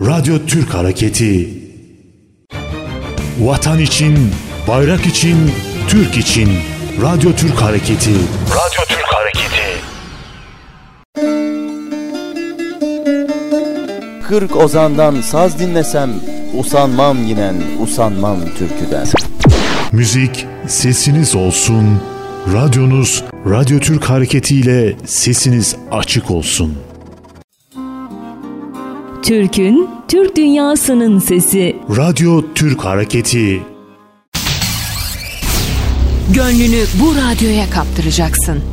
Radyo Türk Hareketi. Vatan için, bayrak için, Türk için. Radyo Türk Hareketi. Radyo Türk Hareketi. 40 ozandan saz dinlesem, usanmam yinen, usanmam türküden. Müzik sesiniz olsun. Radyonuz Radyo Türk Hareketi ile sesiniz açık olsun. Türk'ün, Türk dünyasının sesi. Radyo Türk Hareketi. Gönlünü bu radyoya kaptıracaksın.